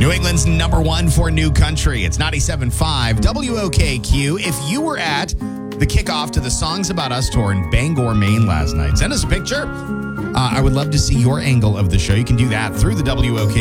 New England's number one for new country. It's 97.5 WOKQ. If you were at the kickoff to the Songs About Us tour in Bangor, Maine last night, send us a picture. I would love to see your angle of the show. You can do that through the WOKQ